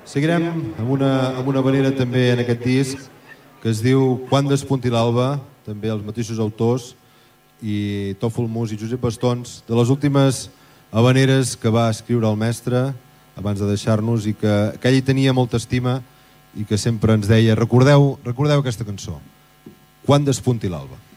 Seguirem amb una manera també en aquest disc que es diu Quan despunti l'alba, també els mateixos autors, i Tòfol Mus i Josep Bastons, de les últimes habaneres que va escriure el mestre abans de deixar-nos i que ell hi tenia molta estima i que sempre ens deia recordeu aquesta cançó, Quan despunti l'alba.